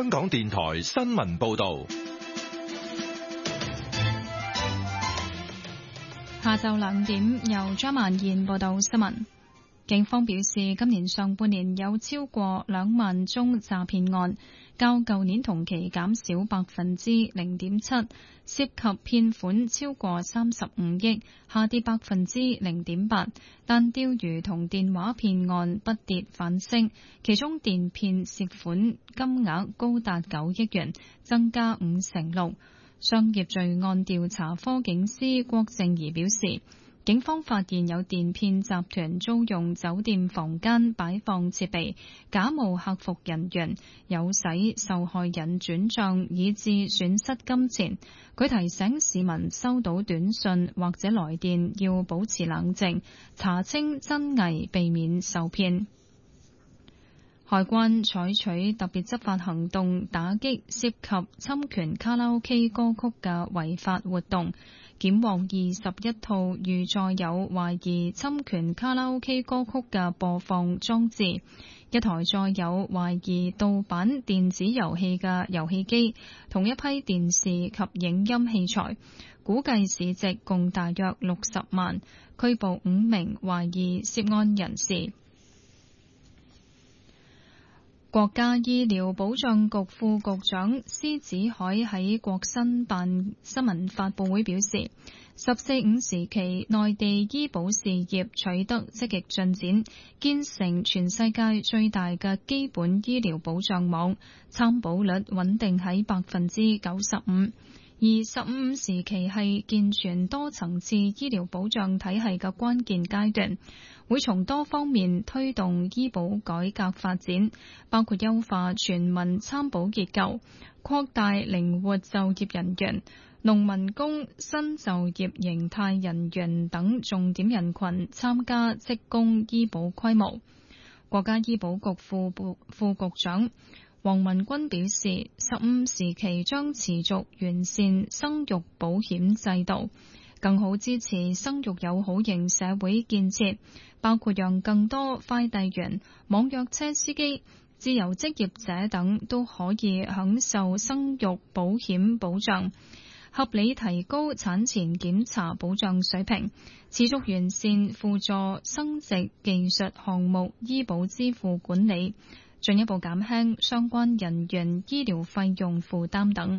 香港電台新聞報道。 下晝2點，由張曼燕報道新聞。警方表示，今年上半年有超過2萬宗詐騙案，較舊年同期減少 0.7%， 涉及騙款超過35億，下跌 0.8%。但釣魚同電話騙案不跌反升，其中電騙涉款金額高達9億元，增加56%。商業罪案調查科警司郭正儀表示，警方發現有電騙集團租用酒店房間擺放設備，假冒客服人員，誘使受害人轉賬，以致損失金錢。佢提醒市民收到短信或者來電要保持冷靜，查清真偽，避免受騙。海關採取特別執法行動，打擊涉及侵權卡拉 OK 歌曲嘅違法活動，檢獲21套預載有懷疑侵權卡拉 OK 歌曲嘅播放裝置，一台載有懷疑盜版電子遊戲嘅遊戲機，同一批電視及影音器材，估計市值共大約60萬，拘捕5名懷疑涉案人士。國家醫療保障局副局長施子海喺國新辦新聞發佈會表示，14-5時期內地醫保事業取得積極進展，建成全世界最大嘅基本醫療保障網，參保率穩定喺 95%。而15-5時期係健全多層次醫療保障體系嘅關鍵階段，會從多方面推動醫保改革發展，包括優化全民參保結構、擴大靈活就業人員、農民工、新就業形態人員等重點人群參加職工醫保規模。國家醫保局副局長黃文軍表示，15時期將持續完善生育保險制度，更好支持生育友好型社會建設，包括讓更多快遞員、網約車司機、自由職業者等都可以享受生育保險保障，合理提高產前檢查保障水平，持續完善輔助生殖技術項目醫保支付管理，進一步減輕相關人員醫療費用負擔等。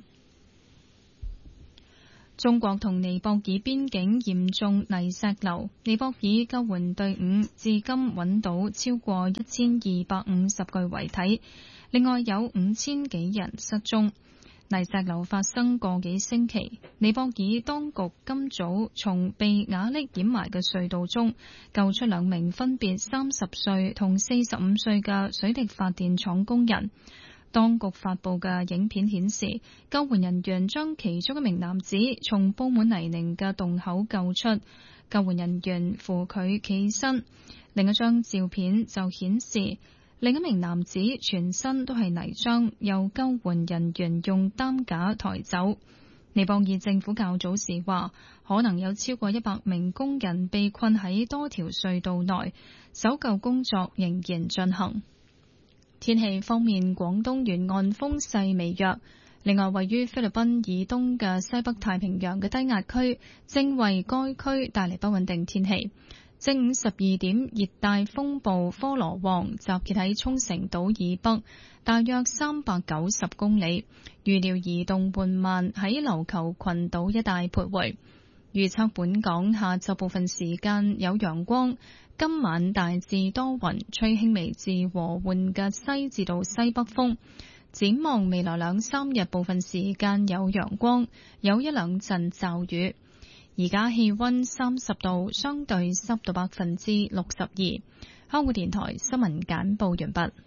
中國同尼泊爾邊境嚴重泥石流，尼泊爾救援隊伍至今揾到超過1250具遺體，另外有5000幾人失蹤。泥石流發生個幾星期，尼泊爾當局今早從被瓦礫掩埋嘅隧道中救出2名分別30歲同45歲嘅水力發電廠工人。當局發布嘅影片顯示，救援人員將其中一名男子從佈滿泥濘嘅洞口救出，救援人員扶佢企起身。另一張照片就顯示，另一名男子全身都係泥漿，由救援人員用擔架抬走。尼泊爾政府較早時話，可能有超過100名工人被困喺多條隧道內，搜救工作仍然進行。天氣方面，廣東沿岸風勢微弱。另外，位於菲律賓以東嘅西北太平洋嘅低壓區正為該區帶嚟不穩定天氣。正午12點，熱帶風暴科羅旺集結喺沖繩島以北大約390公里，預料移動緩慢喺琉球群島一帶徘徊。預測本港下晝部分時間有陽光，今晚大致多雲，吹輕微至和緩嘅西至到西北風。展望未來2-3日，部分時間有陽光，有1-2陣驟雨。而家氣溫30度，相對濕度62%。香港電台新聞簡報完畢。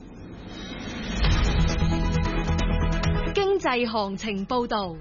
經濟行情報道。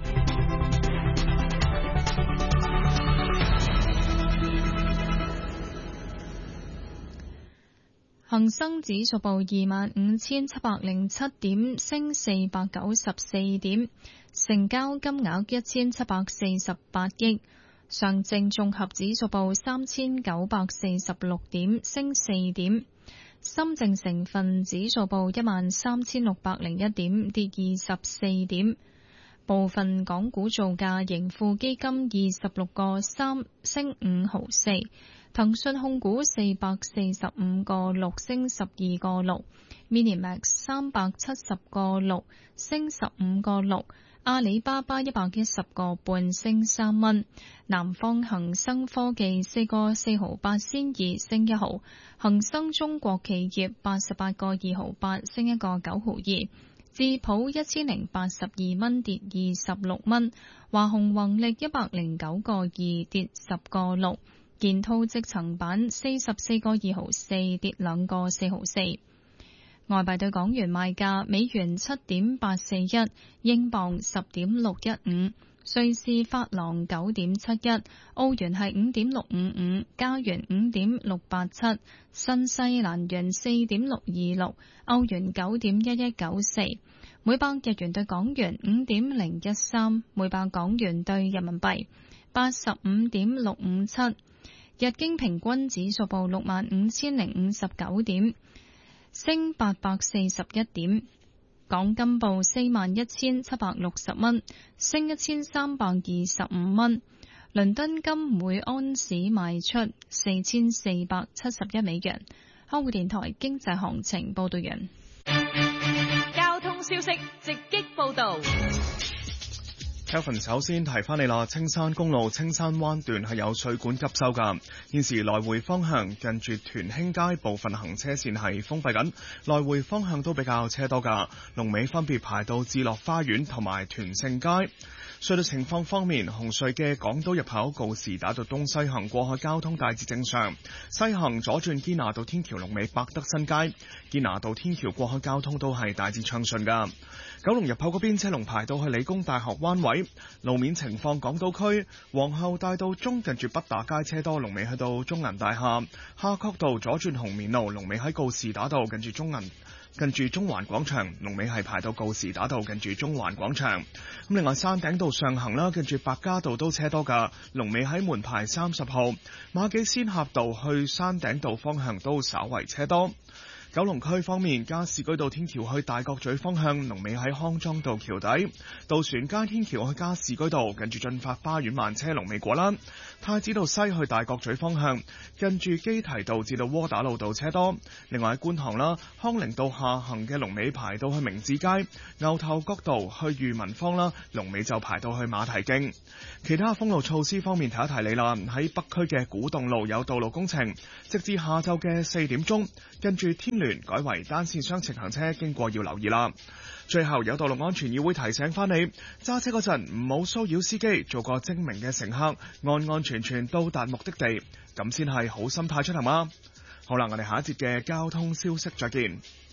恒生指數報25,707點，升494點，成交金額1748億。上證綜合指數報3,946點，升4點。 深證成分指數報13601點，跌24點。部分港股造價，盈富基金26個3升5毫4，騰訊控股445個6升12個6，Minimax 370個6升15個6，阿里巴巴110個半升3蚊，南方恒生科技4個4毫8仙2升1毫，恒生中國企業88個2毫8升1個9毫2。智普1082蚊跌26蚊，華虹宏力109個2跌10個6，建滔積層板44個2毫4跌2個4毫4。外幣對港元賣價：美元7.841，英鎊10.615，瑞士法郎9.71，澳元係5.655，加元5.687，新西蘭元4.626，歐元9.1194，每百日元對港元5.013，每百港元對人民幣85.657，日經平均指數報65,059點，升841點。港金報41,760蚊，升1325蚊。倫敦金每安士賣出4471美元。香港電台經濟行情報道完。 交通消息直擊報道。 Kevin 首先提翻你啦，青山公路青山灣段係有水管急修噶，現時來回方向近住屯興街部分行車線係封閉緊，來回方向都比較車多噶，龍尾分別排到智樂花園同埋屯勝街。隧道情況方面，紅隧嘅港島入口告士打道東西行過去交通大致正常，西行左轉堅拿道天橋龍尾百德新街，堅拿道天橋過去交通都係大致暢順噶。九龍入口嗰邊車龍排到去理工大學灣位。路面情況，港島區皇后大道中近住畢打街車多，龍尾去到中銀大廈，夏慤道左轉紅棉路龍尾喺告士打道近住中環廣場，龍尾係排到告士打道近住中環廣場。咁另外山頂道上行啦，近住百家道都車多噶，龍尾喺門牌30號，馬己仙峽道去山頂道方向都稍為車多。九龍區方面，加士居道天橋去大角咀方向，龍尾喺康莊道橋底；渡船街天橋去加士居道，近住駿發花園慢車龍尾果欄；太子道西去大角咀方向，近住基提道至到窩打老道車多。另外喺觀塘啦，康寧道下行嘅龍尾排到去明志街；牛頭角道去裕民坊啦，龍尾就排到去馬蹄徑。其他封路措施方面，提一提你啦，喺北區嘅古洞路有道路工程，直至下晝嘅4點鐘，跟住天聯改為單線雙程行車，經過要留意啦。最後有道路安全議會提醒翻你，揸車嗰陣唔好騷擾司機，做個精明嘅乘客，安安全全到達目的地，咁先係好心態出行啊！好啦，我哋下一節嘅交通消息再見。